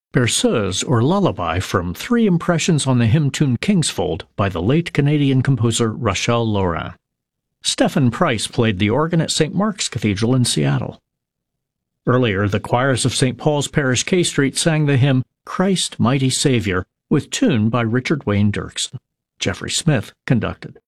Berceuse, or Lullaby, from Three Impressions on the Hymn Tune Kingsfold by the late Canadian composer Rachel Laurin. Stephen Price played the organ at St. Mark's Cathedral in Seattle. Earlier, the choirs of St. Paul's Parish, K Street sang the hymn Christ, Mighty Savior, with tune by Richard Wayne Dirksen. Jeffrey Smith conducted.